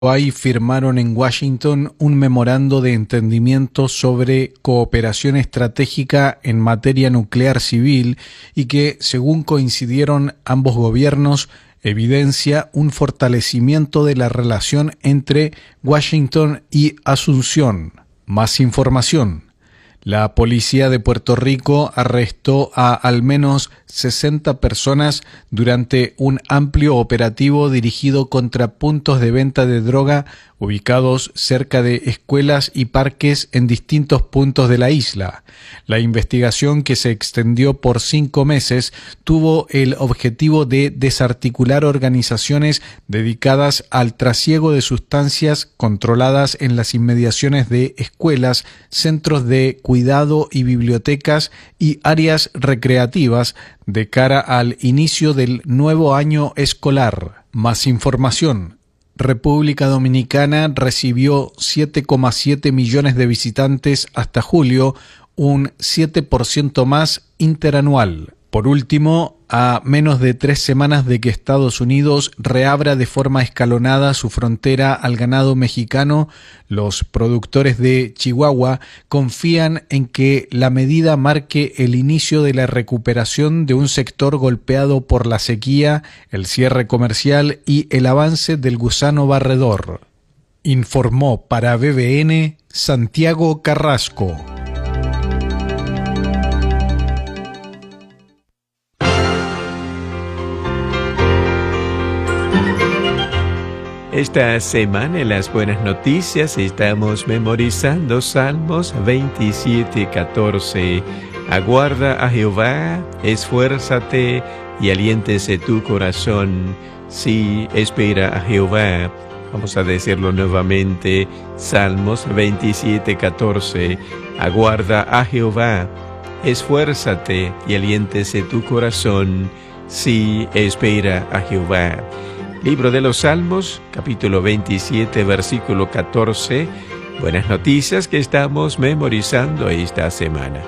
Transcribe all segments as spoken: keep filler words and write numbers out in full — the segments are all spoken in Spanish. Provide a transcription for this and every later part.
Paraguay firmaron en Washington un memorando de entendimiento sobre cooperación estratégica en materia nuclear civil y que, según coincidieron ambos gobiernos, evidencia un fortalecimiento de la relación entre Washington y Asunción. Más información. La policía de Puerto Rico arrestó a al menos sesenta personas durante un amplio operativo dirigido contra puntos de venta de droga ubicados cerca de escuelas y parques en distintos puntos de la isla. La investigación, que se extendió por cinco meses, tuvo el objetivo de desarticular organizaciones dedicadas al trasiego de sustancias controladas en las inmediaciones de escuelas, centros de cuidado y bibliotecas y áreas recreativas de cara al inicio del nuevo año escolar. Más información. República Dominicana recibió siete coma siete millones de visitantes hasta julio, un siete por ciento más interanual. Por último, a menos de tres semanas de que Estados Unidos reabra de forma escalonada su frontera al ganado mexicano, los productores de Chihuahua confían en que la medida marque el inicio de la recuperación de un sector golpeado por la sequía, el cierre comercial y el avance del gusano barredor. Informó para B B N Santiago Carrasco. Esta semana en las buenas noticias estamos memorizando Salmos veintisiete catorce. Aguarda a Jehová, esfuérzate y aliéntese tu corazón. Sí, espera a Jehová. Vamos a decirlo nuevamente. Salmos veintisiete catorce. Aguarda a Jehová, esfuérzate y aliéntese tu corazón. Sí, espera a Jehová. Libro de los Salmos, capítulo veintisiete, versículo catorce. Buenas noticias que estamos memorizando esta semana.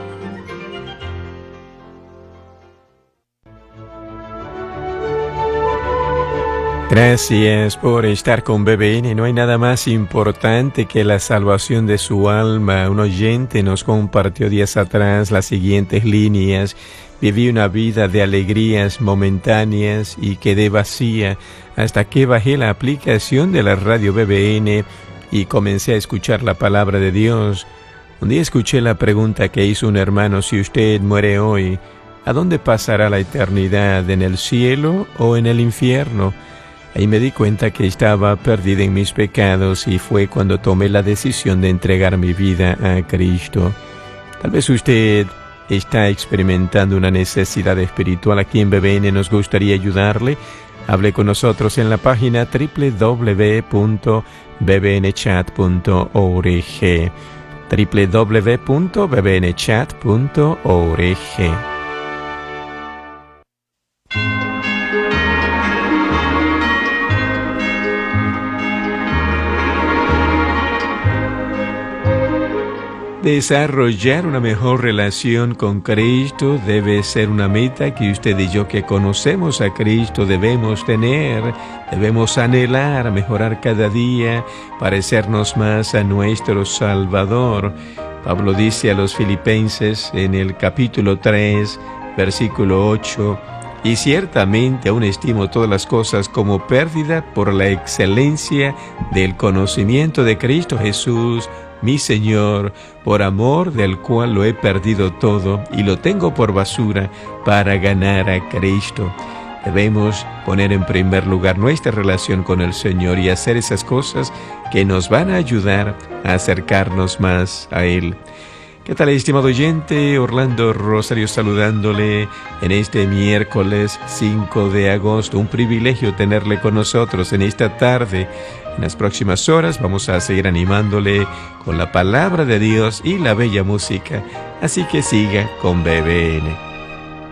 Gracias por estar con B B N. No hay nada más importante que la salvación de su alma. Un oyente nos compartió días atrás las siguientes líneas. Viví una vida de alegrías momentáneas y quedé vacía hasta que bajé la aplicación de la radio B B N y comencé a escuchar la palabra de Dios. Un día escuché la pregunta que hizo un hermano: si usted muere hoy, ¿a dónde pasará la eternidad? ¿En el cielo o en el infierno? Ahí me di cuenta que estaba perdida en mis pecados y fue cuando tomé la decisión de entregar mi vida a Cristo. Tal vez usted está experimentando una necesidad espiritual. Aquí en B B N nos gustaría ayudarle. Hable con nosotros en la página doble u doble u doble u punto b b n chat punto org, doble u doble u doble u punto b b n chat punto org. Desarrollar una mejor relación con Cristo debe ser una meta que usted y yo, que conocemos a Cristo, debemos tener. Debemos anhelar mejorar cada día, parecernos más a nuestro Salvador. Pablo dice a los Filipenses en el capítulo tres, versículo ocho: y ciertamente aún estimo todas las cosas como pérdida por la excelencia del conocimiento de Cristo Jesús, mi Señor, por amor del cual lo he perdido todo y lo tengo por basura para ganar a Cristo. Debemos poner en primer lugar nuestra relación con el Señor y hacer esas cosas que nos van a ayudar a acercarnos más a Él. ¿Qué tal, estimado oyente? Orlando Rosario saludándole en este miércoles cinco de agosto. Un privilegio tenerle con nosotros en esta tarde. En las próximas horas vamos a seguir animándole con la palabra de Dios y la bella música. Así que siga con B B N.